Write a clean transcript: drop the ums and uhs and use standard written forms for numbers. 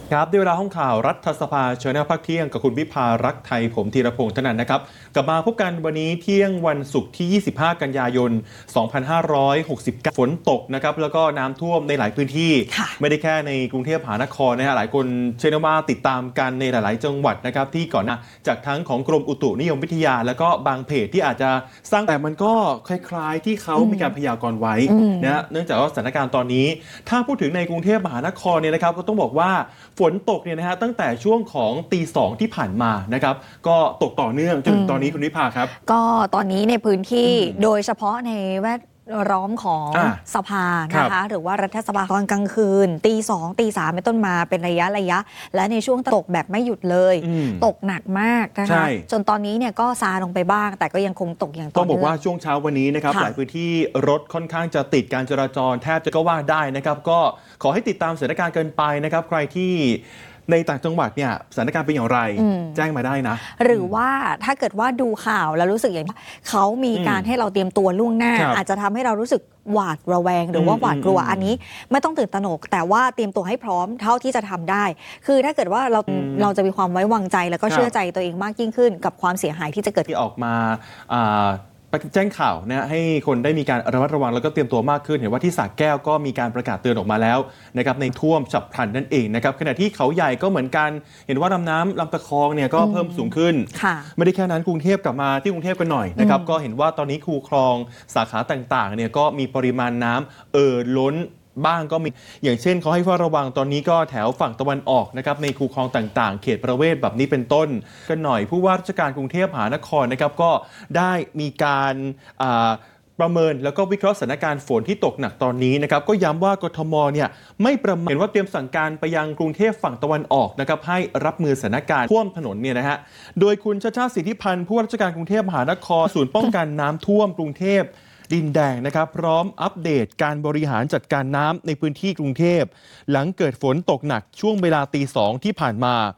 ครับด้วยเวลาห้องข่าวรัฐสภาเชิญหน้าพักเที่ยงกับคุณวิภารักษ์ไทยผมธีรพงษ์ธนันนะครับกลับมาพบกันวันนี้เที่ยงวันศุกร์ที่ 25 กันยายน 2569 ฝนตกนะครับแล้วก็น้ำท่วมในหลายพื้นที่ไม่ได้แค่ในกรุงเทพมหานครนะฮะหลายคนเชื่อว่าติดตามกันในหลายๆจังหวัดนะครับที่ก่อนหน้าจากทั้งของกรมอุตุนิยมวิทยาแล้วก็บางเพจที่อาจจะสร้างแต่มันก็คล้ายๆที่เขามีการพยากรณ์ไว้นะเนื่องจากว่าสถานการณ์ตอนนี้ถ้าพูดถึงในกรุงเทพมหานครเนี่ยนะครับก็ต้องบอกว่าฝนตกเนี่ยนะฮะตั้งแต่ช่วงของตีสองที่ผ่านมานะครับก็ตกต่อเนื่องจนถึงตอนนี้คุณวิภาครับก็ตอนนี้ในพื้นที่โดยเฉพาะในแวดล้อมของสภานะคะหรือว่ารัฐสภาตอนกลางคืนตีสองตีสามเป็นต้นมาเป็นระยะและในช่วงตกแบบไม่หยุดเลยตกหนักมากนะคะจนตอนนี้เนี่ยก็ซาลงไปบ้างแต่ก็ยังคงตกอย่างต่อเนื่องต้องบอกว่าช่วงเช้าวันนี้นะครับหลายพื้นที่รถค่อนข้างจะติดการจราจรแทบจะก็ว่าได้นะครับก็ขอให้ติดตามสถานการณ์เกินไปนะครับใครที่ในต่างจังหวัดเนี่ยสถานการณ์เป็นอย่างไรแจ้งมาได้นะหรือว่าถ้าเกิดว่าดูข่าวแล้วรู้สึกอย่างเขามีการให้เราเตรียมตัวล่วงหน้าอาจจะทำให้เรารู้สึกหวาดระแวงหรือว่าหวาดกลัวอันนี้ไม่ต้องตื่นตระหนกแต่ว่าเตรียมตัวให้พร้อมเท่าที่จะทำได้คือถ้าเกิดว่าเราจะมีความไว้วางใจแล้วก็เชื่อใจตัวเองมากยิ่งขึ้นกับความเสียหายที่จะเกิดที่ออกมาแจ้งข่าวนะให้คนได้มีการระมัดระวังแล้วก็เตรียมตัวมากขึ้นเห็นว่าที่สระแก้วก็มีการประกาศเตือนออกมาแล้วนะครับในท่วมฉับพลันนั่นเองนะครับขณะที่เขาใหญ่ก็เหมือนกันเห็นว่าลำตะคองเนี่ยก็เพิ่มสูงขึ้นไม่ได้แค่นั้นกรุงเทพกลับมาที่กรุงเทพกันหน่อยนะครับก็เห็นว่าตอนนี้คูคลองสาขาต่างๆเนี่ยก็มีปริมาณน้ำล้นบ้างก็มีอย่างเช่นเขาให้เฝ้าระวังตอนนี้ก็แถวฝั่งตะวันออกนะครับในคูคลองต่างๆเขตประเวศแบบนี้เป็นต้นกันหน่อยผู้ว่าราชการกรุงเทพมหานครนะครับก็ได้มีการประเมินแล้วก็วิเคราะห์สถานการณ์ฝนที่ตกหนักตอนนี้นะครับก็ย้ำว่ากทมเนี่ยไม่ประมาทเห็นว่าเตรียมสั่งการไปยังกรุงเทพฝั่งตะวันออกนะครับให้รับมือสถานการณ์ท่วมถนนเนี่ยนะฮะโดยคุณชาติชาติสิทธิพันธ์ผู้ว่าราชการกรุงเทพมหานครศูนย์ป้องกันน้ำท่วมกรุงเทพดินแดงนะครับพร้อมอัปเดตการบริหารจัดการน้ำในพื้นที่กรุงเทพหลังเกิดฝนตกหนักช่วงเวลาตี 2ที่ผ่านมา